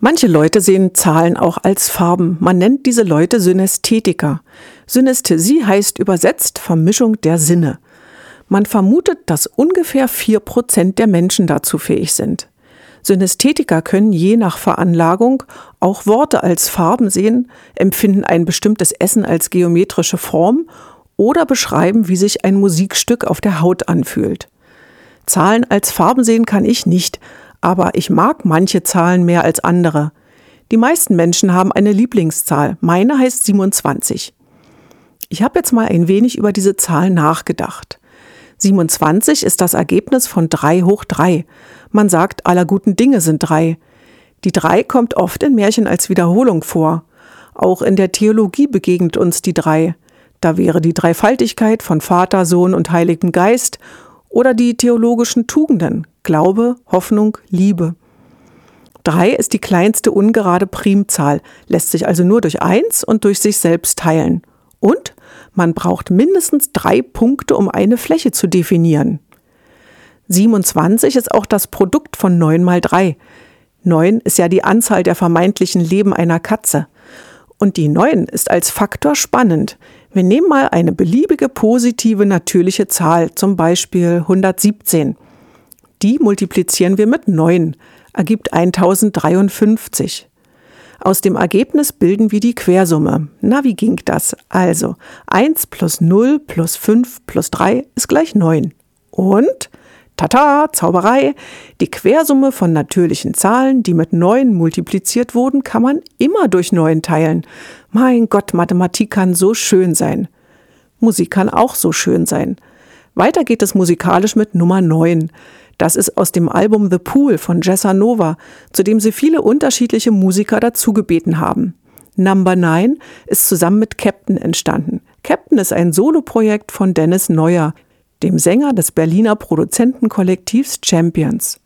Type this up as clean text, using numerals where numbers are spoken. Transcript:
Manche Leute sehen Zahlen auch als Farben. Man nennt diese Leute Synästhetiker. Synästhesie heißt übersetzt Vermischung der Sinne. Man vermutet, dass ungefähr 4% der Menschen dazu fähig sind. Synästhetiker können je nach Veranlagung auch Worte als Farben sehen, empfinden ein bestimmtes Essen als geometrische Form oder beschreiben, wie sich ein Musikstück auf der Haut anfühlt. Zahlen als Farben sehen kann ich nicht, aber ich mag manche Zahlen mehr als andere. Die meisten Menschen haben eine Lieblingszahl. Meine heißt 27. Ich habe jetzt mal ein wenig über diese Zahl nachgedacht. 27 ist das Ergebnis von 3 hoch 3. Man sagt, aller guten Dinge sind 3. Die 3 kommt oft in Märchen als Wiederholung vor. Auch in der Theologie begegnet uns die 3. Da wäre die Dreifaltigkeit von Vater, Sohn und Heiligem Geist oder die theologischen Tugenden, Glaube, Hoffnung, Liebe. 3 ist die kleinste ungerade Primzahl, lässt sich also nur durch 1 und durch sich selbst teilen. Und man braucht mindestens 3 Punkte, um eine Fläche zu definieren. 27 ist auch das Produkt von 9 mal 3. 9 ist ja die Anzahl der vermeintlichen Leben einer Katze. Und die 9 ist als Faktor spannend. Wir nehmen mal eine beliebige positive natürliche Zahl, zum Beispiel 117. Die multiplizieren wir mit 9, ergibt 1053. Aus dem Ergebnis bilden wir die Quersumme. Na, wie ging das? Also 1 plus 0 plus 5 plus 3 ist gleich 9. Und, tata, Zauberei, die Quersumme von natürlichen Zahlen, die mit 9 multipliziert wurden, kann man immer durch 9 teilen. Mein Gott, Mathematik kann so schön sein. Musik kann auch so schön sein. Weiter geht es musikalisch mit Nummer 9. Das ist aus dem Album The Pool von Jessa Nova, zu dem sie viele unterschiedliche Musiker dazugebeten haben. Number 9 ist zusammen mit Captain entstanden. Captain ist ein Soloprojekt von Dennis Neuer, dem Sänger des Berliner Produzentenkollektivs Champions.